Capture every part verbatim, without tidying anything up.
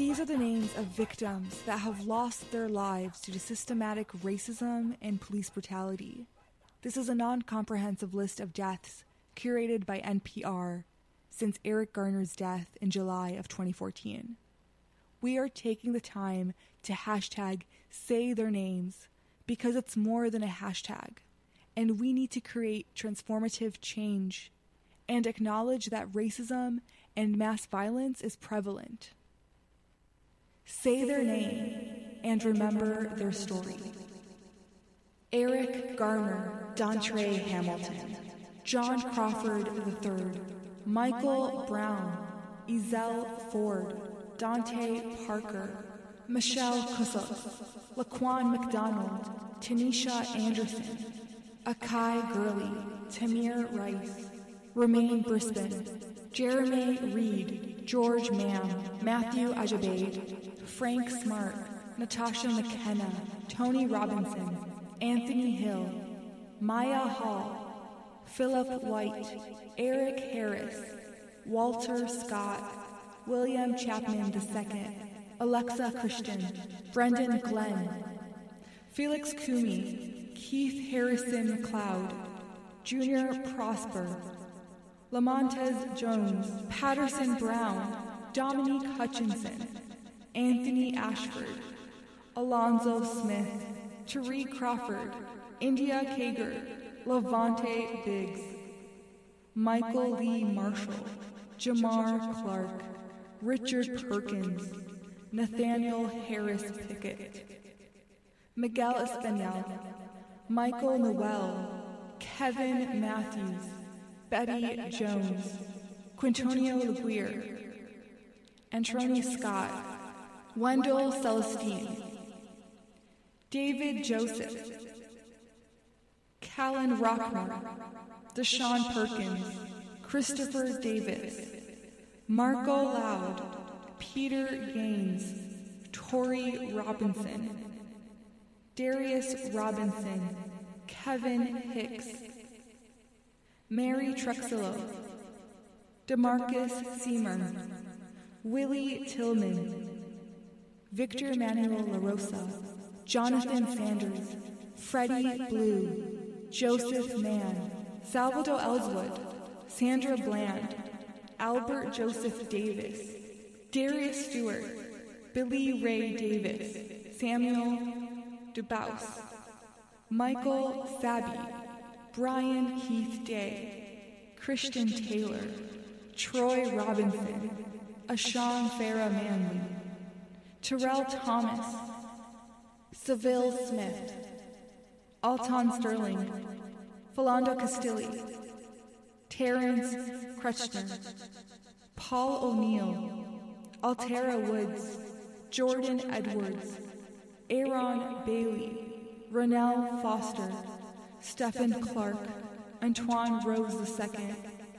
These are the names of victims that have lost their lives due to systematic racism and police brutality. This is a non-comprehensive list of deaths curated by N P R since Eric Garner's death in July of twenty fourteen. We are taking the time to hashtag say their names because it's more than a hashtag, and we need to create transformative change and acknowledge that racism and mass violence is prevalent. Say their name and remember their story. Eric Garner, Dontre Hamilton, John Crawford the third, Michael Brown, Ezell Ford, Dante Parker, Michelle Kusuk, Laquan McDonald, Tanisha Anderson, Akai Gurley, Tamir Rice, Romaine Brisbane, Jeremy Reed, George Mann, Matthew Ajabade, Frank Smart, Natasha McKenna, Tony Robinson, Anthony Hill, Maya Hall, Philip White, Eric Harris, Walter Scott, William Chapman the second, Alexa Christian, Brendan Glenn, Felix Kumi, Keith Harrison McLeod, Junior Prosper, Lamontez Jones, Patterson Brown, Dominique Hutchinson, Anthony Ashford, Alonzo Smith, Tariq Crawford, India Kager, Levante Biggs, Michael Lee Marshall, Jamar Clark, Richard Perkins, Nathaniel Harris Pickett, Miguel Espanol, Michael Noel, Kevin Matthews, Betty Jones, Quintonio Laguerre, Antroni Scott, Wendell Celestine, David Joseph, Callan Rockmore, Deshaun Perkins, Christopher Davis, Marco Loud, Peter Gaines, Tori Robinson, Darius Robinson, Kevin Hicks, Mary Truxillo, DeMarcus Seamer, Willie Tillman, Victor Manuel LaRosa, Jonathan Sanders, Freddie Blue, Joseph Mann, Salvador Ellswood, Sandra Bland, Albert Joseph Davis, Darius Stewart, Billy Ray Davis, Samuel Dubois, Michael Sabi, Brian Keith Day, Christian Taylor, Troy Robinson, Ashawn Farah Manley, Terrell Thomas, Seville Smith, Alton Sterling, Philando Castilli, Terrence Kretschner, Paul O'Neill, Altera Woods, Jordan Edwards, Aaron Bailey, Ronell Foster, Stephen Clark, Antoine Rose the second,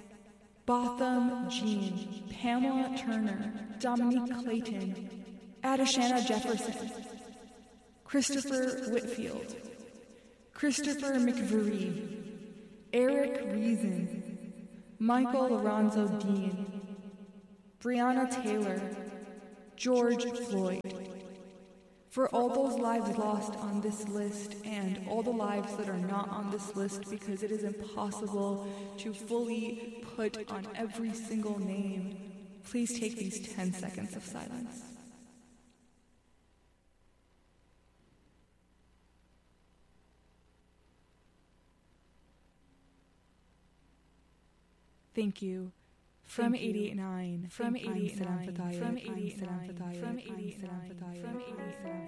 Botham Jean, Pamela Turner, Dominique Clayton, Adishana Jefferson, Christopher Whitfield, Christopher McVeary, Eric Reason, Michael Lorenzo Dean, Breonna Taylor, George Floyd. For all those lives lost on this list and all the lives that are not on this list because it is impossible to fully put on every single name, please take these ten seconds of silence. Thank you. From eighty-eight point nine, from eighty-eight point nine, from eighty-eight point nine, from eighty-eight point nine, from eighty-eight point nine, from eighty-eight point nine.